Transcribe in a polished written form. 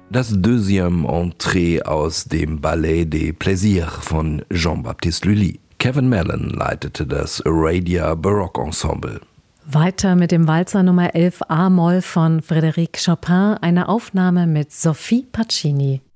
Das deuxième Entrée aus dem Ballet des Plaisirs von Jean-Baptiste Lully. Kevin Mellon leitete das Aradia Baroque Ensemble. Weiter mit dem Walzer Nummer 11 A-Moll von Frédéric Chopin, eine Aufnahme mit Sophie Pacini.